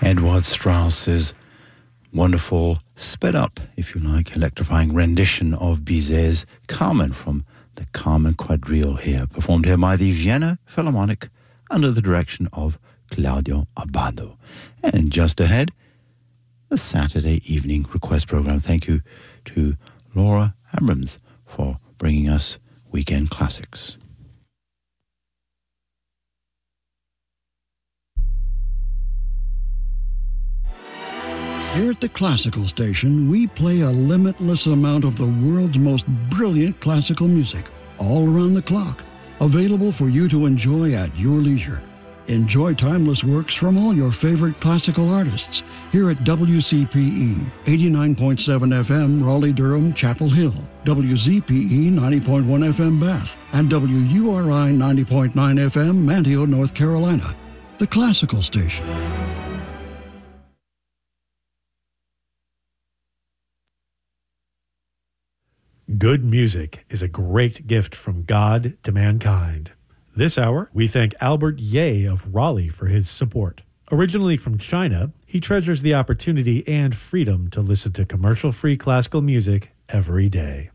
Edward Strauss's wonderful, sped up, if you like, electrifying rendition of Bizet's Carmen from the Carmen Quadrille here, performed here by the Vienna Philharmonic under the direction of Claudio Abbado. And just ahead, the Saturday evening request program. Thank you to Laura Abrams for bringing us Weekend Classics. Here at the Classical Station, we play a limitless amount of the world's most brilliant classical music, all around the clock, available for you to enjoy at your leisure. Enjoy timeless works from all your favorite classical artists here at WCPE 89.7 FM Raleigh-Durham Chapel Hill, WZPE 90.1 FM Bath, and WURI 90.9 FM Manteo, North Carolina. The Classical Station. Good music is a great gift from God to mankind. This hour, we thank Albert Ye of Raleigh for his support. Originally from China, he treasures the opportunity and freedom to listen to commercial-free classical music every day.